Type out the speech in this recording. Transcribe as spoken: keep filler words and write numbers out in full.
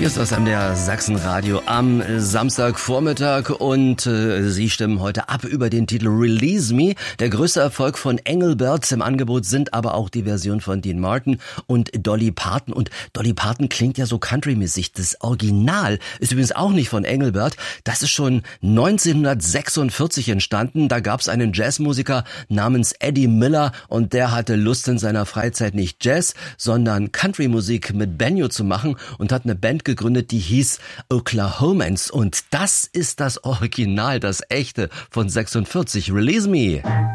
Hier ist das M D R Sachsenradio am Samstagvormittag und äh, Sie stimmen heute ab über den Titel Release Me. Der größte Erfolg von Engelbert. Im Angebot sind aber auch die Version von Dean Martin und Dolly Parton. Und Dolly Parton klingt ja so countrymäßig. Das Original ist übrigens auch nicht von Engelbert. Das ist schon neunzehnhundertsechsundvierzig entstanden. Da gab es einen Jazzmusiker namens Eddie Miller und der hatte Lust in seiner Freizeit nicht Jazz, sondern Countrymusik mit Banjo zu machen und hat eine Band gegründet, die hieß Oklahomans. Und das ist das Original, das echte von sechsundvierzig. Release Me.